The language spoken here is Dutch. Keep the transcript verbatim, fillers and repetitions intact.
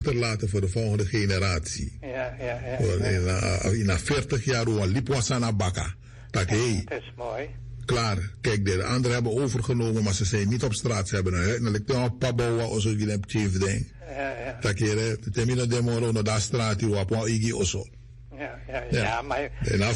achterlaten voor de volgende generatie. Ja, ja, ja. Voor in, uh, in veertig jaar hoe liep was aan Abaka. Dat Ja, hey, dat is mooi. klaar. Kijk, de anderen hebben overgenomen, maar ze zijn niet op straat. Ze hebben een huis. Dan lijkt het een pabo of zo, die chief ding. Ja, ja. Dat keer, hè. Termina de moro, no da straat, die wap, igi oso. Ja, ja, ja, Ja. ja, maar... En